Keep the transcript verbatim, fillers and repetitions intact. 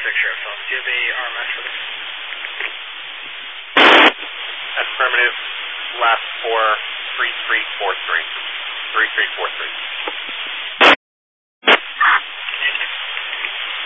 six Sheriff Phone. Do you have a R M S for this? Affirmative. Last four, three three four three. three three four three.